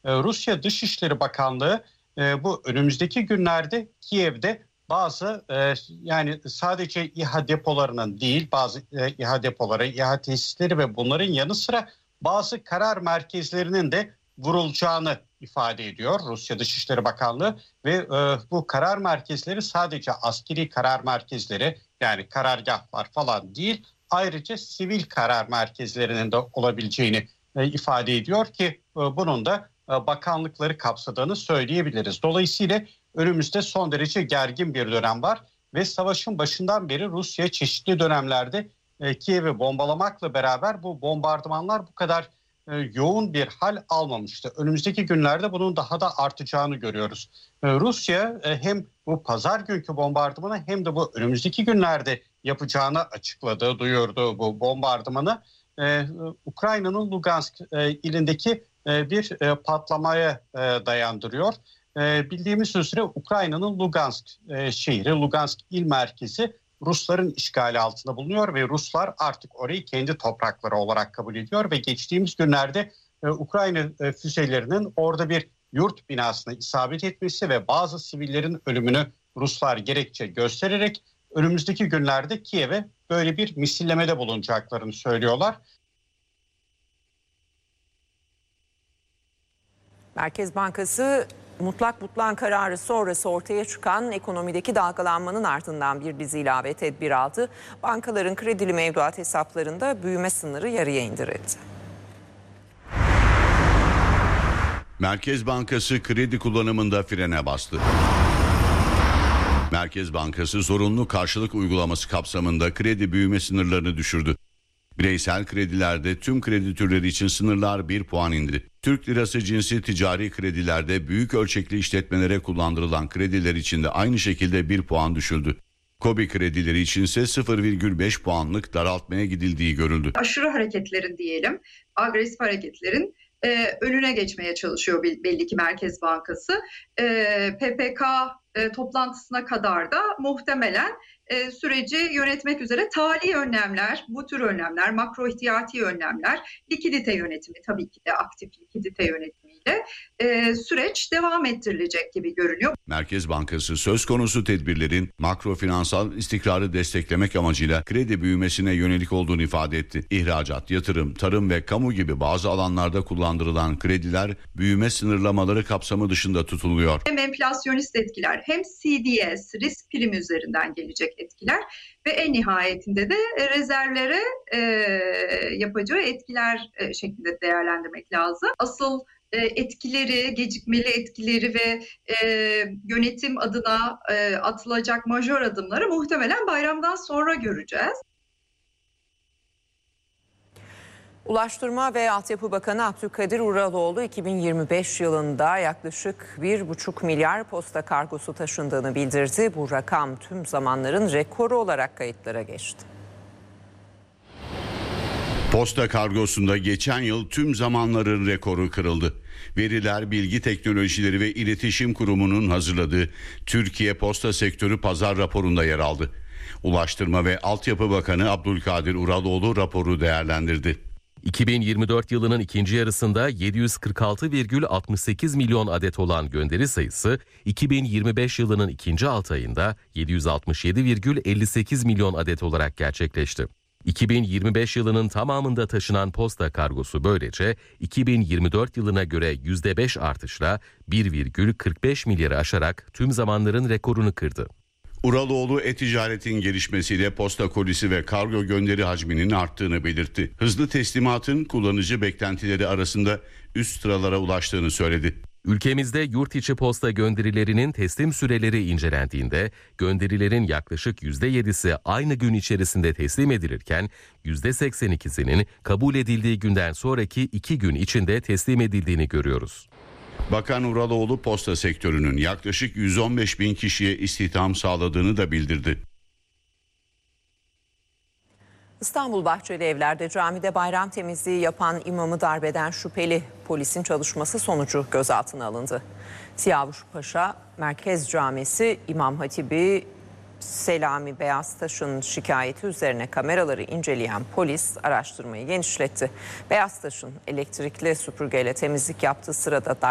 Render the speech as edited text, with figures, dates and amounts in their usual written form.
Rusya Dışişleri Bakanlığı bu önümüzdeki günlerde Kiev'de bazı yani sadece İHA depolarının değil, bazı İHA depoları, İHA tesisleri ve bunların yanı sıra bazı karar merkezlerinin de vurulacağını ifade ediyor Rusya Dışişleri Bakanlığı ve bu karar merkezleri sadece askeri karar merkezleri, yani karargahlar falan değil, ayrıca sivil karar merkezlerinin de olabileceğini ifade ediyor ki bunun da bakanlıkları kapsadığını söyleyebiliriz. Dolayısıyla önümüzde son derece gergin bir dönem var ve savaşın başından beri Rusya çeşitli dönemlerde Kiev'i bombalamakla beraber bu bombardımanlar bu kadar yoğun bir hal almamıştı. Önümüzdeki günlerde bunun daha da artacağını görüyoruz. Rusya hem bu pazar günkü bombardımanı hem de bu önümüzdeki günlerde yapacağını açıkladı, duyurdu bu bombardımanı. Ukrayna'nın Lugansk ilindeki bir patlamaya dayandırıyor. Bildiğimiz üzere Ukrayna'nın Lugansk şehri, Lugansk il merkezi Rusların işgali altında bulunuyor ve Ruslar artık orayı kendi toprakları olarak kabul ediyor ve geçtiğimiz günlerde Ukrayna füzelerinin orada bir yurt binasına isabet etmesi ve bazı sivillerin ölümünü Ruslar gerekçe göstererek önümüzdeki günlerde Kiev'e böyle bir misillemede bulunacaklarını söylüyorlar. Merkez Bankası mutlak butlan kararı sonrası ortaya çıkan ekonomideki dalgalanmanın ardından bir dizi ilave tedbir aldı. Bankaların kredili mevduat hesaplarında büyüme sınırı yarıya indirildi. Merkez Bankası kredi kullanımında frene bastı. Merkez Bankası zorunlu karşılık uygulaması kapsamında kredi büyüme sınırlarını düşürdü. Bireysel kredilerde tüm kredi türleri için sınırlar 1 puan indi. Türk lirası cinsi ticari kredilerde büyük ölçekli işletmelere kullandırılan krediler için de aynı şekilde 1 puan düşüldü. KOBİ kredileri içinse 0,5 puanlık daraltmaya gidildiği görüldü. Aşırı hareketlerin diyelim, agresif hareketlerin önüne geçmeye çalışıyor belli ki Merkez Bankası. PPK toplantısına kadar da muhtemelen süreci yönetmek üzere tali önlemler, bu tür önlemler, makro ihtiyati önlemler, likidite yönetimi, tabii ki de aktif likidite yönetimiyle süreç devam ettirilecek gibi görünüyor. Merkez Bankası söz konusu tedbirlerin makro finansal istikrarı desteklemek amacıyla kredi büyümesine yönelik olduğunu ifade etti. İhracat, yatırım, tarım ve kamu gibi bazı alanlarda kullandırılan krediler büyüme sınırlamaları kapsamı dışında tutuluyor. Hem enflasyonist etkiler hem CDS, risk primi üzerinden gelecek etkiler ve en nihayetinde de rezervlere yapacağı etkiler şeklinde değerlendirmek lazım. Asıl etkileri, gecikmeli etkileri ve yönetim adına atılacak majör adımları muhtemelen bayramdan sonra göreceğiz. Ulaştırma ve Altyapı Bakanı Abdülkadir Uraloğlu 2025 yılında yaklaşık 1,5 milyar posta kargosu taşındığını bildirdi. Bu rakam tüm zamanların rekoru olarak kayıtlara geçti. Posta kargosunda geçen yıl tüm zamanların rekoru kırıldı. Veriler Bilgi Teknolojileri ve İletişim Kurumu'nun hazırladığı Türkiye Posta Sektörü Pazar raporunda yer aldı. Ulaştırma ve Altyapı Bakanı Abdülkadir Uraloğlu raporu değerlendirdi. 2024 yılının ikinci yarısında 746,68 milyon adet olan gönderi sayısı 2025 yılının ikinci 6 ayında 767,58 milyon adet olarak gerçekleşti. 2025 yılının tamamında taşınan posta kargosu böylece 2024 yılına göre %5 artışla 1,45 milyarı aşarak tüm zamanların rekorunu kırdı. Uraloğlu e-ticaretin gelişmesiyle posta kolisi ve kargo gönderi hacminin arttığını belirtti. Hızlı teslimatın kullanıcı beklentileri arasında üst sıralara ulaştığını söyledi. Ülkemizde yurt içi posta gönderilerinin teslim süreleri incelendiğinde gönderilerin yaklaşık %7'si aynı gün içerisinde teslim edilirken %82'sinin kabul edildiği günden sonraki 2 gün içinde teslim edildiğini görüyoruz. Bakan Uraloğlu posta sektörünün yaklaşık 115 bin kişiye istihdam sağladığını da bildirdi. İstanbul Bahçeli Evler'de camide bayram temizliği yapan imamı darbeden şüpheli polisin çalışması sonucu gözaltına alındı. Siyavuşpaşa Merkez Camisi İmam Hatibi Selami Beyaztaş'ın şikayeti üzerine kameraları inceleyen polis araştırmayı genişletti. Beyaztaş'ın elektrikli süpürgeyle temizlik yaptığı sırada